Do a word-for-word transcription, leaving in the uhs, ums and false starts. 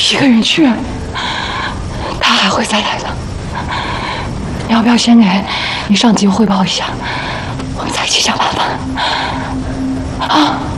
一个人去，他还会再来的。你要不要先给你上级汇报一下，我们再一起想办法啊？